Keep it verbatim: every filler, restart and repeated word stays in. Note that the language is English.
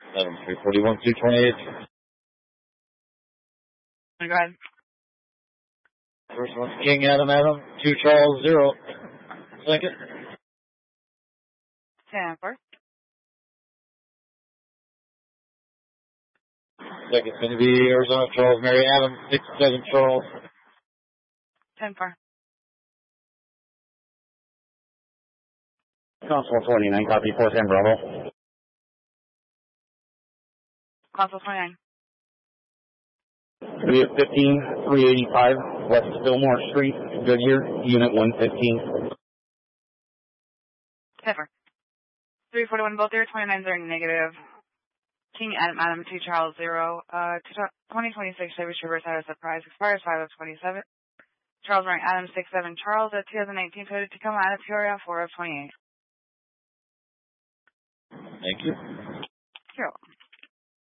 Adam three forty-one, two twenty-eight. Go ahead. First one's King Adam Adam, two Charles zero. Second. ten four. Second's going to be Arizona Charles Mary Adam, six seven Charles. ten four. Console twenty-nine, copy four ten Bravo. Console twenty-nine. We have fifteen three eighty-five West Fillmore Street, Goodyear, Unit one fifteen. ten four. three forty-one both there, twenty-nines are negative. King Adam Adam, two Charles zero. Uh, twenty twenty-six Chevy Traverse out of surprise. Expires five of twenty-seven. Charles Rank Adam six seven Charles at two thousand nineteen Toyota Tacoma out of Peoria four of twenty-eight. Thank you. You're welcome.